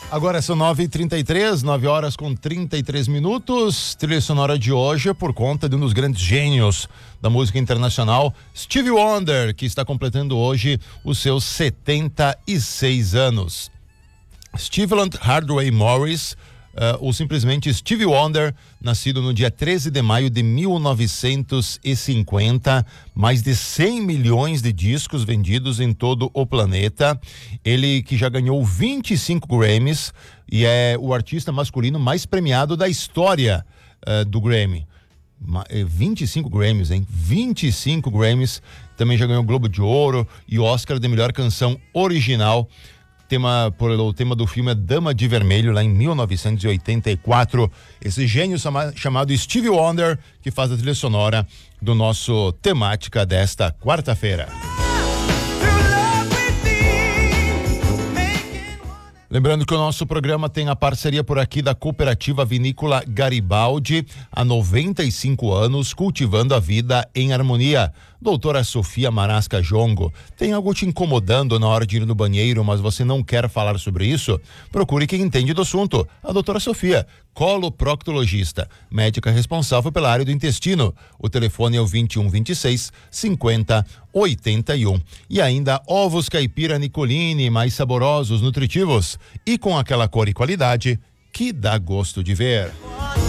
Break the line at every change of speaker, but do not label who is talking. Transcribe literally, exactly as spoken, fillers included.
Agora são nove e trinta e três, nove horas com trinta e três minutos. Trilha sonora de hoje é por conta de um dos grandes gênios da música internacional, Stevie Wonder, que está completando hoje os seus setenta e seis anos. Steveland Hardaway Morris, Uh, ou simplesmente Stevie Wonder, nascido no dia treze de maio de mil novecentos e cinquenta, mais de cem milhões de discos vendidos em todo o planeta. Ele que já ganhou vinte e cinco Grammys e é o artista masculino mais premiado da história uh, do Grammy. vinte e cinco Grammys, hein? vinte e cinco Grammys. Também já ganhou o Globo de Ouro e Oscar de melhor canção original. Tema, por, o tema do filme é Dama de Vermelho, lá em mil novecentos e oitenta e quatro. Esse gênio chama, chamado Stevie Wonder, que faz a trilha sonora do nosso temática desta quarta-feira. Lembrando que o nosso programa tem a parceria por aqui da Cooperativa Vinícola Garibaldi, há noventa e cinco anos, cultivando a vida em harmonia. Doutora Sofia Marasca Jongo, tem algo te incomodando na hora de ir no banheiro, mas você não quer falar sobre isso? Procure quem entende do assunto, a doutora Sofia, coloproctologista, médica responsável pela área do intestino. O telefone é o vinte e um, vinte e seis, cinquenta, oitenta e um. E ainda ovos caipira Nicolini, mais saborosos, nutritivos e com aquela cor e qualidade que dá gosto de ver.